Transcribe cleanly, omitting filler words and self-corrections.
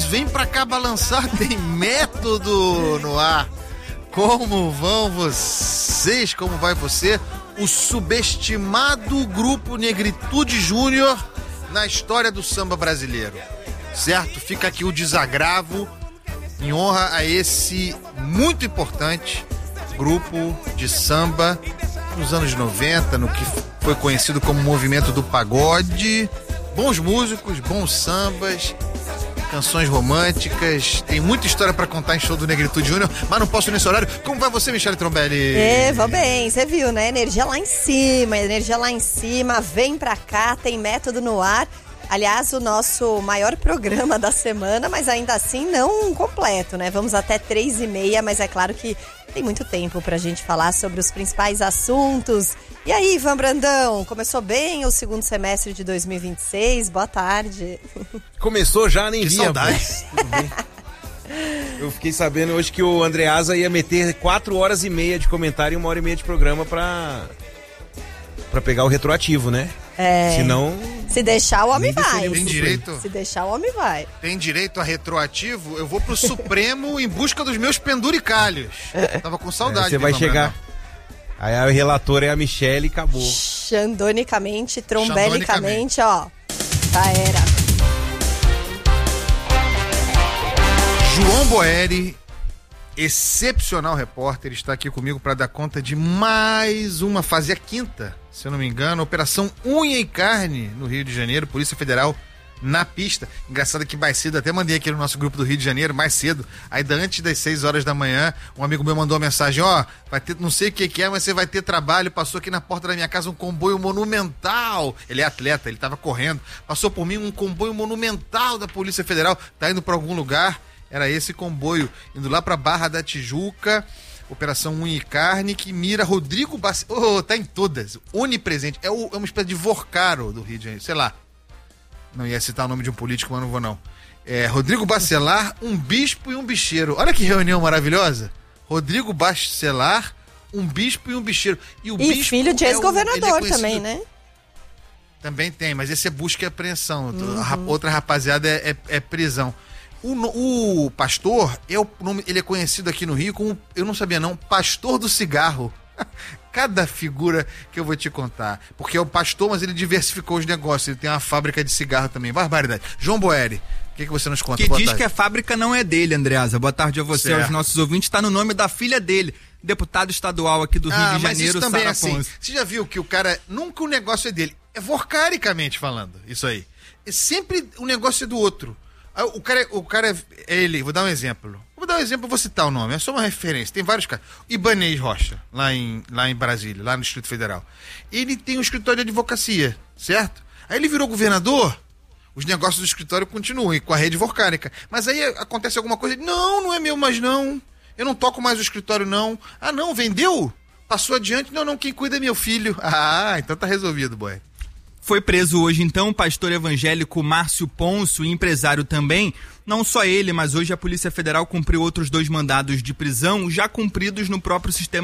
Vem Pra Cá Balançar tem Método no ar. Como vão vocês? Como vai você? O subestimado grupo Negritude Júnior na história do samba brasileiro, certo? Fica aqui o desagravo em honra a esse muito importante grupo de samba nos anos 90, no que foi conhecido como movimento do pagode. Bons músicos, bons sambas, canções românticas, tem muita história pra contar em show do Negritude Júnior, mas não posso nesse horário. Como vai você, Michele Trombelli? Vou bem, você viu, né? Energia lá em cima, vem pra cá, tem Método no ar. Aliás, o nosso maior programa da semana, mas ainda assim não completo, né? Vamos até 3h30, mas é claro que tem muito tempo pra gente falar sobre os principais assuntos. E aí, Ivan Brandão, começou bem o segundo semestre de 2026? Boa tarde. Começou já, nem vi. Saudade. Tudo bem. Eu fiquei sabendo hoje que o Andreasa ia meter 4h30 de comentário e 1h30 de programa pra pegar o retroativo, né? Senão... Se deixar, o homem vai. Tem direito? Se deixar, o homem vai. Tem direito a retroativo? Eu vou pro Supremo em busca dos meus penduricalhos. Tava com saudade. Você vai chegar... Aí a relatora é a Michele e acabou. Xandonicamente, trombelicamente, ó. Já era. João Boeri, excepcional repórter, está aqui comigo para dar conta de mais uma, fazia quinta, se eu não me engano, Operação Unha e Carne no Rio de Janeiro, Polícia Federal na pista. Engraçado que mais cedo, até mandei aqui no nosso grupo do Rio de Janeiro, mais cedo, ainda antes das 6 horas da manhã, um amigo meu mandou uma mensagem, vai ter, não sei o que é, mas você vai ter trabalho, passou aqui na porta da minha casa um comboio monumental, ele é atleta, ele tava correndo, passou por mim um comboio monumental da Polícia Federal, tá indo para algum lugar, era esse comboio, indo lá pra Barra da Tijuca, Operação Unha e Carne, que mira Rodrigo Bacelar, tá em todas, onipresente, é uma espécie de Vorcaro do Rio de Janeiro, sei lá, não ia citar o nome de um político, mas não vou não. Rodrigo Bacelar, um bispo e um bicheiro. Olha que reunião maravilhosa. Rodrigo Bacelar, um bispo e um bicheiro. E bispo filho de ex-governador também, né? Também tem, mas esse é busca e apreensão. Outra rapaziada é prisão. O pastor, ele é conhecido aqui no Rio como, eu não sabia não, pastor do cigarro. Cada figura que eu vou te contar. Porque é o pastor, mas ele diversificou os negócios. Ele tem uma fábrica de cigarro também. Barbaridade. João Boeri, o que você nos conta? Que diz que a fábrica não é dele, Andreasa. Boa tarde a você, aos nossos ouvintes. Está no nome da filha dele, deputado estadual aqui do Rio de Janeiro, Sara Sara assim, Ponce. você já viu que o cara, nunca o negócio é dele. É vorcaricamente falando, isso aí. É sempre o negócio é do outro. O cara é ele, vou dar um exemplo. Vou citar o nome, é só uma referência. Tem vários caras. Ibanez Rocha, lá em Brasília, lá no Distrito Federal. Ele tem um escritório de advocacia, certo? Aí ele virou governador, os negócios do escritório continuam com a rede vorcárica. Mas aí acontece alguma coisa, não é meu mais não. Eu não toco mais o escritório não. Ah não, vendeu? Passou adiante? Não, quem cuida é meu filho. Ah, então tá resolvido, boy. Foi preso hoje, então, o pastor evangélico Márcio Ponço, empresário também. Não só ele, mas hoje a Polícia Federal cumpriu outros 2 mandados de prisão, já cumpridos no próprio sistema